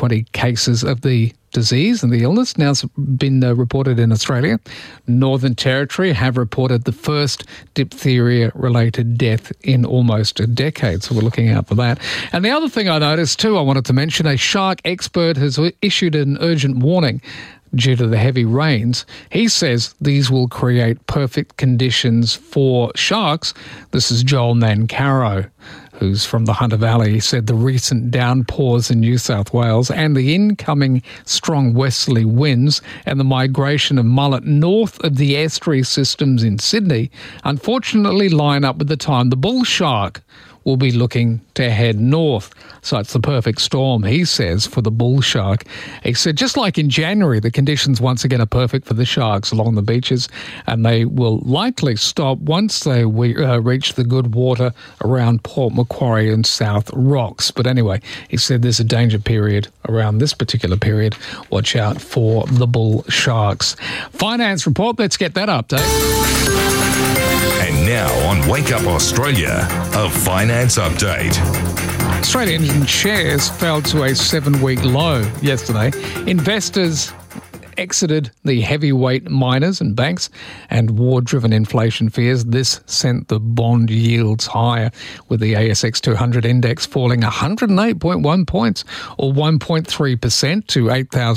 120 cases of the disease and the illness now has been reported in Australia. Northern Territory have reported the first diphtheria-related death in almost a decade, so we're looking out for that. And the other thing I noticed too, I wanted to mention, a shark expert has issued an urgent warning due to the heavy rains. He says these will create perfect conditions for sharks. This is Joel Nancaro, who's from the Hunter Valley. He said the recent downpours in New South Wales and the incoming strong westerly winds and the migration of mullet north of the estuary systems in Sydney unfortunately line up with the time the bull shark will be looking to head north. So it's the perfect storm, he says, for the bull shark. He said, just like in January, the conditions once again are perfect for the sharks along the beaches, and they will likely stop once they reach the good water around Port Macquarie and South Rocks. But anyway, he said there's a danger period around this particular period. Watch out for the bull sharks. Finance report, let's get that update. And now on Wake Up Australia, a finance update. Australian shares fell to a 7-week low yesterday. Investors exited the heavyweight miners and banks and war-driven inflation fears. This sent the bond yields higher, with the ASX 200 index falling 108.1 points or 1.3% to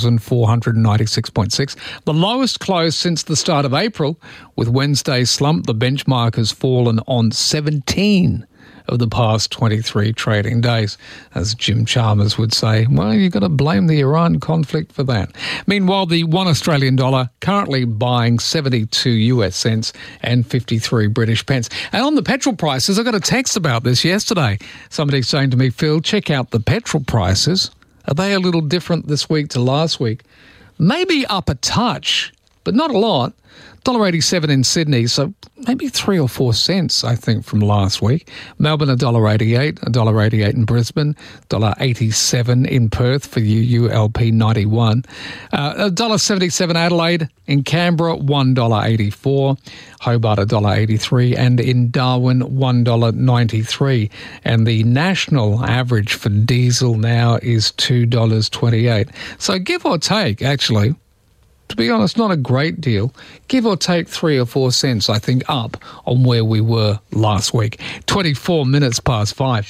8,496.6, the lowest close since the start of April. With Wednesday's slump, the benchmark has fallen on 17 of the past 23 trading days. As Jim Chalmers would say, well, you've got to blame the Iran conflict for that. Meanwhile, the $1 Australian currently buying 72 US cents and 53 British pence. And on the petrol prices, I got a text about this yesterday. Somebody saying to me, Phil, check out the petrol prices. Are they a little different this week to last week? Maybe up a touch, but not a lot. $1.87 in Sydney, so maybe 3 or 4 cents, I think, from last week. Melbourne, $1.88, $1.88 in Brisbane, $1.87 in Perth for ULP 91, $1.77 Adelaide, in Canberra, $1.84, Hobart, $1.83, and in Darwin, $1.93. And the national average for diesel now is $2.28. So give or take, actually, to be honest, not a great deal. Give or take 3 or 4 cents, I think, up on where we were last week. 24 minutes past 5.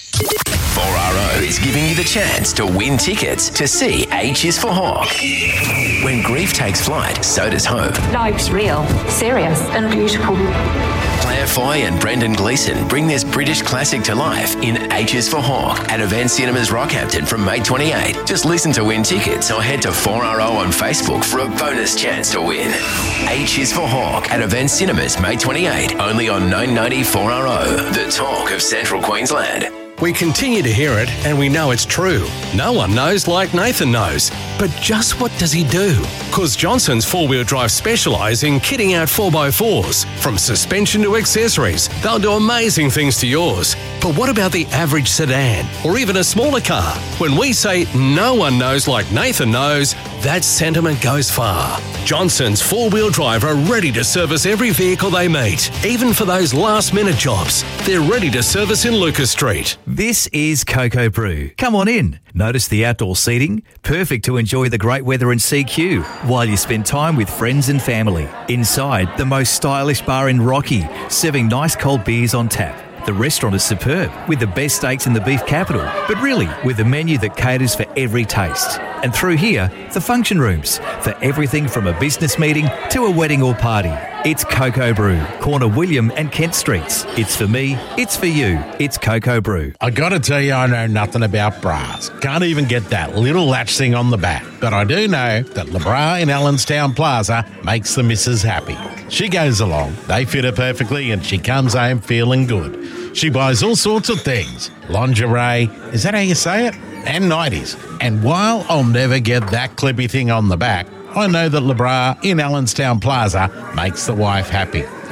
4RO is giving you the chance to win tickets to see H is for Hawk. When grief takes flight, so does hope. Life's real, serious and beautiful. Claire Foy and Brendan Gleeson bring this British classic to life in H is for Hawk at Event Cinemas Rockhampton from May 28. Just listen to win tickets or head to 4RO on Facebook for a bonus chance to win. H is for Hawk at Event Cinemas May 28, only on 990 4RO, the talk of Central Queensland. We continue to hear it, and we know it's true. No one knows like Nathan knows. But just what does he do? Because Johnson's 4-wheel drive specialise in kitting out 4x4s. From suspension to accessories, they'll do amazing things to yours. But what about the average sedan, or even a smaller car? When we say no one knows like Nathan knows, that sentiment goes far. Johnson's 4-wheel drive are ready to service every vehicle they meet, even for those last-minute jobs. They're ready to service in Lucas Street. This is Cocoa Brew. Come on in. Notice the outdoor seating? Perfect to enjoy the great weather in CQ while you spend time with friends and family. Inside, the most stylish bar in Rocky, serving nice cold beers on tap. The restaurant is superb, with the best steaks in the beef capital, but really with a menu that caters for every taste. And through here, the function rooms, for everything from a business meeting to a wedding or party. It's Cocoa Brew, corner William and Kent Streets. It's for me, it's for you, it's Cocoa Brew. I got to tell you, I know nothing about bras. Can't even get that little latch thing on the back. But I do know that LeBra in Allenstown Plaza makes the missus happy. She goes along, they fit her perfectly, and she comes home feeling good. She buys all sorts of things. Lingerie, is that how you say it? And 90s. And while I'll never get that clippy thing on the back, I know that LeBra in Allenstown Plaza makes the wife happy.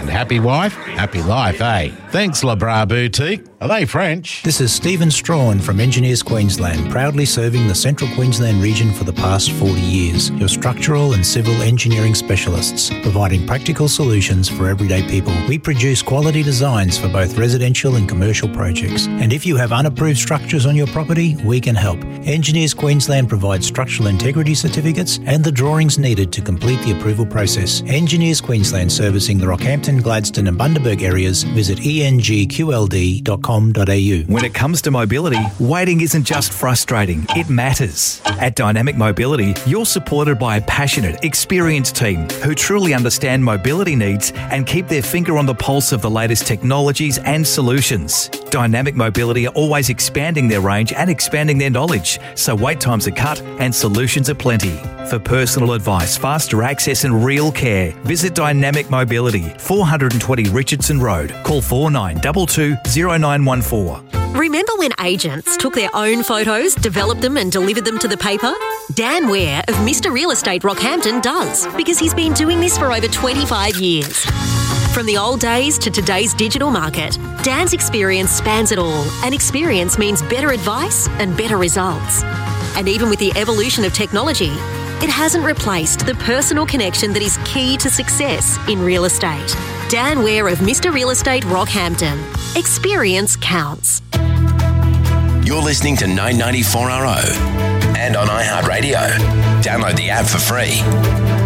And happy wife, happy life, eh? Thanks, LeBras Boutique. Are they French? This is Stephen Strawn from Engineers Queensland, proudly serving the Central Queensland region for the past 40 years. Your structural and civil engineering specialists, providing practical solutions for everyday people. We produce quality designs for both residential and commercial projects. And if you have unapproved structures on your property, we can help. Engineers Queensland provides structural integrity certificates and the drawings needed to complete the approval process. Engineers Queensland, servicing the Rockhampton, Gladstone and Bundaberg areas. Visit engqld.com. When it comes to mobility, waiting isn't just frustrating, it matters. At Dynamic Mobility, you're supported by a passionate, experienced team who truly understand mobility needs and keep their finger on the pulse of the latest technologies and solutions. Dynamic Mobility are always expanding their range and expanding their knowledge, so wait times are cut and solutions are plenty. For personal advice, faster access and real care, visit Dynamic Mobility, 420 Richardson Road. Call 4922 0914. Remember when agents took their own photos, developed them and delivered them to the paper? Dan Ware of Mr. Real Estate Rockhampton does, because he's been doing this for over 25 years. From the old days to today's digital market, Dan's experience spans it all, and experience means better advice and better results. And even with the evolution of technology, it hasn't replaced the personal connection that is key to success in real estate. Dan Ware of Mr. Real Estate Rockhampton. Experience counts. You're listening to 994RO and on iHeartRadio. Download the app for free.